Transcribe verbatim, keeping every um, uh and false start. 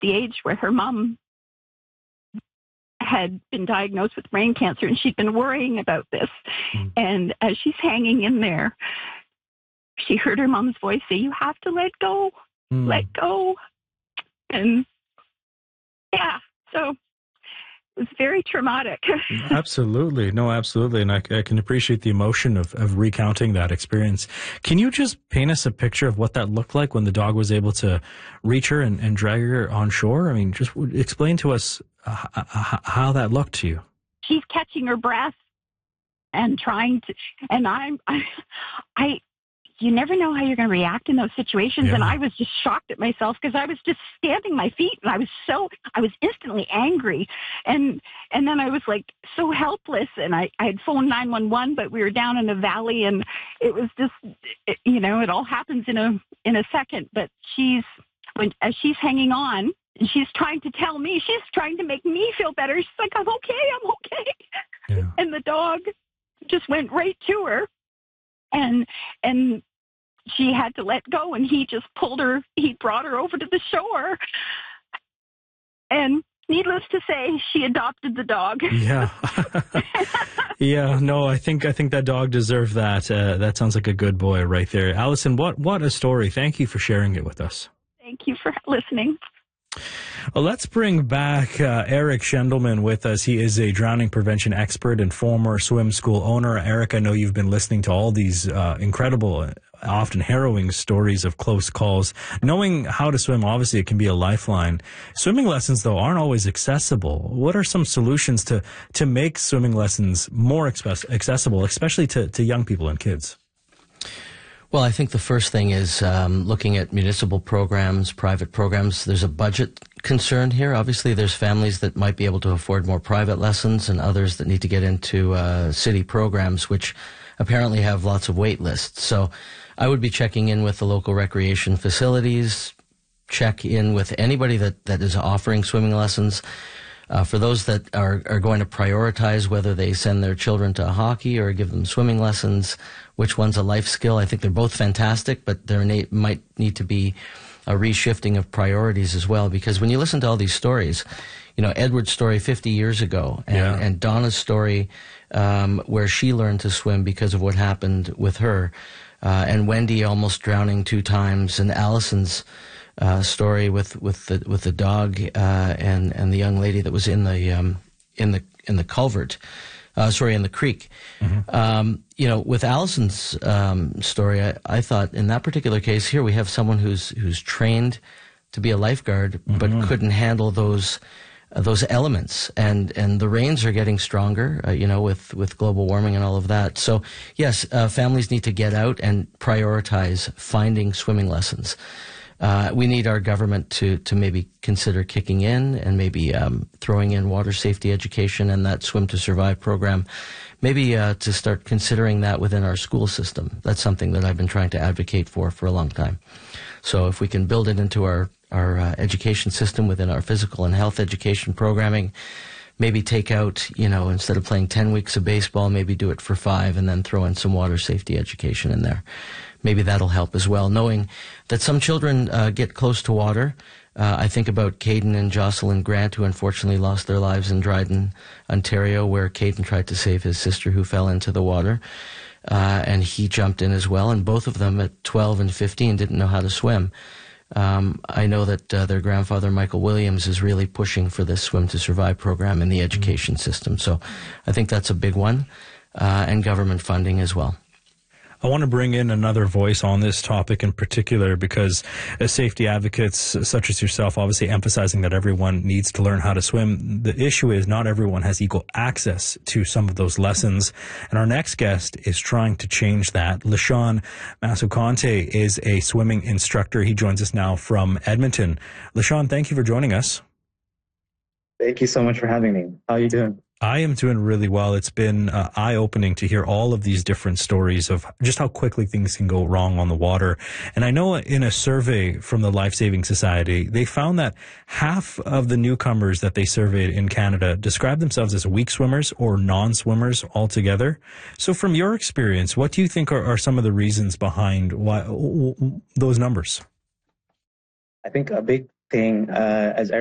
the age where her mom had been diagnosed with brain cancer, and she'd been worrying about this. Mm. And as she's hanging in there, she heard her mom's voice say, "You have to let go, mm. let go." And yeah, so it was very traumatic. Absolutely. No, absolutely. And I, I can appreciate the emotion of, of recounting that experience. Can you just paint us a picture of what that looked like when the dog was able to reach her and, and drag her on shore? I mean, just explain to us uh, how that looked to you. She's catching her breath and trying to, and I'm, I, I you never know how you're going to react in those situations. Yeah. And I was just shocked at myself because I was just stamping my feet, and I was so, I was instantly angry. And, and then I was like so helpless, and I, I had phoned nine one one, but we were down in a valley, and it was just, it, you know, it all happens in a, in a second. But she's, when, as she's hanging on, and she's trying to tell me, she's trying to make me feel better. She's like, "I'm okay, I'm okay." Yeah. And the dog just went right to her. And, and, she had to let go, and he just pulled her, he brought her over to the shore. And needless to say, she adopted the dog. Yeah. Yeah, no, I think I think that dog deserved that. Uh, that sounds like a good boy right there. Allison, what, what a story. Thank you for sharing it with us. Thank you for listening. Well, let's bring back uh, Eric Schendelman with us. He is a drowning prevention expert and former swim school owner. Eric, I know you've been listening to all these uh, incredible, often harrowing stories of close calls. Knowing how to swim, obviously, it can be a lifeline. Swimming lessons, though, aren't always accessible. What are some solutions to, to make swimming lessons more accessible, especially to, to young people and kids? Well, I think the first thing is um, looking at municipal programs, private programs. There's a budget concern here. Obviously, there's families that might be able to afford more private lessons and others that need to get into uh, city programs, which apparently have lots of wait lists. So I would be checking in with the local recreation facilities, check in with anybody that, that is offering swimming lessons. Uh, for those that are, are going to prioritize whether they send their children to hockey or give them swimming lessons, which one's a life skill. I think they're both fantastic, but there na- might need to be a reshifting of priorities as well. Because when you listen to all these stories, you know, Edward's story fifty years ago, and, yeah. and Donna's story um, where she learned to swim because of what happened with her, uh, and Wendy almost drowning two times, and Allison's Uh, story with with the with the dog uh, and and the young lady that was in the um, in the in the culvert, uh, sorry, in the creek. Mm-hmm. Um, you know, with Allison's um, story, I, I thought in that particular case here we have someone who's who's trained to be a lifeguard, mm-hmm. but couldn't handle those uh, those elements, and and the rains are getting stronger. Uh, you know, with with global warming and all of that. So yes, uh, families need to get out and prioritize finding swimming lessons. Uh, we need our government to, to maybe consider kicking in and maybe um, throwing in water safety education and that Swim to Survive program, maybe uh, to start considering that within our school system. That's something that I've been trying to advocate for for a long time. So if we can build it into our, our uh, education system within our physical and health education programming, maybe take out, you know, instead of playing ten weeks of baseball, maybe do it for five and then throw in some water safety education in there. Maybe that'll help as well, knowing that some children uh, get close to water. Uh, I think about Caden and Jocelyn Grant, who unfortunately lost their lives in Dryden, Ontario, where Caden tried to save his sister who fell into the water. Uh, and he jumped in as well, and both of them at twelve and fifteen didn't know how to swim. Um, I know that uh, their grandfather, Michael Williams, is really pushing for this Swim to Survive program in the education system. So I think that's a big one, uh, and government funding as well. I want to bring in another voice on this topic in particular because as safety advocates such as yourself, obviously emphasizing that everyone needs to learn how to swim. The issue is not everyone has equal access to some of those lessons. And our next guest is trying to change that. LaShawn Masukonte is a swimming instructor. He joins us now from Edmonton. LaShawn, thank you for joining us. Thank you so much for having me. How are you doing? I am doing really well. It's been uh, eye-opening to hear all of these different stories of just how quickly things can go wrong on the water. And I know in a survey from the Life Saving Society, they found that half of the newcomers that they surveyed in Canada described themselves as weak swimmers or non-swimmers altogether. So from your experience, what do you think are, are some of the reasons behind why those numbers? I think a big thing, uh, as